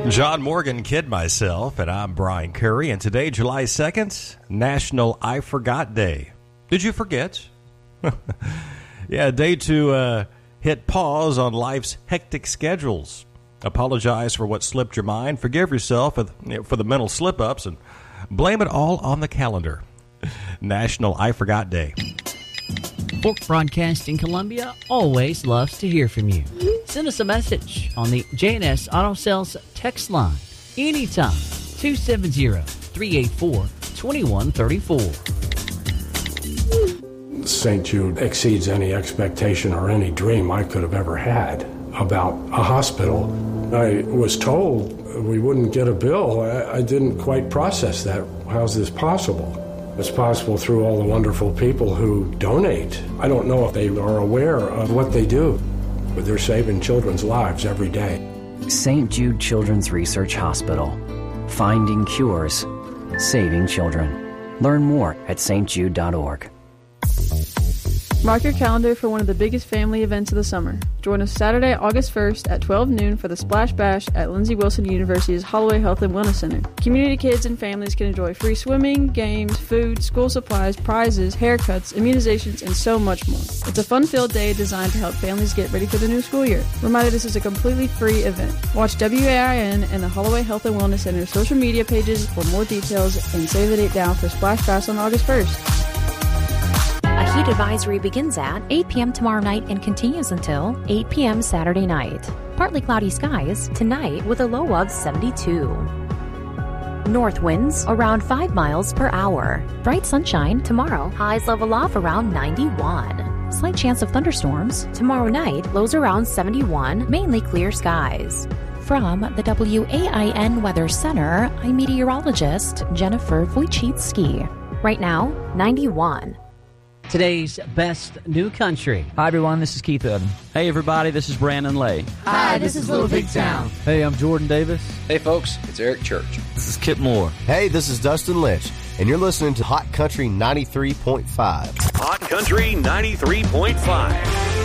John Morgan, Kid Myself, and I'm Brian Curry. And today, July 2nd, National I Forgot Day. Did you forget? Yeah, a day to hit pause on life's hectic schedules. Apologize for what slipped your mind. Forgive yourself for the mental slip-ups and blame it all on the calendar. National I Forgot Day. Fork Broadcasting Columbia always loves to hear from you. Send us a message on the J&S Auto Sales text line anytime, 270-384-2134. St. Jude exceeds any expectation or any dream I could have ever had about a hospital. I was told we wouldn't get a bill. I didn't quite process that. How's this possible? It's possible through all the wonderful people who donate. I don't know if they are aware of what they do, but they're saving children's lives every day. St. Jude Children's Research Hospital. Finding cures. Saving children. Learn more at stjude.org. Mark your calendar for one of the biggest family events of the summer. Join us Saturday, August 1st at 12 noon for the Splash Bash at Lindsey Wilson University's Holloway Health and Wellness Center. Community kids and families can enjoy free swimming, games, food, school supplies, prizes, haircuts, immunizations, and so much more. It's a fun-filled day designed to help families get ready for the new school year. Reminder, this is a completely free event. Watch WAIN and the Holloway Health and Wellness Center social media pages for more details and save the date down for Splash Bash on August 1st. A heat advisory begins at 8 p.m. tomorrow night and continues until 8 p.m. Saturday night. Partly cloudy skies tonight with a low of 72. North winds around 5 miles per hour. Bright sunshine tomorrow. Highs level off around 91. Slight chance of thunderstorms tomorrow night. Lows around 71. Mainly clear skies. From the WAIN Weather Center, I'm meteorologist Jennifer Wojcicki. Right now, 91. Today's best new country. Hi, everyone. This is Keith Urban. Hey, everybody. This is Brandon Lay. Hi, this is Little Big Town. Hey, I'm Jordan Davis. Hey, folks. It's Eric Church. This is Kip Moore. Hey, this is Dustin Lynch, and you're listening to Hot Country 93.5. Hot Country 93.5.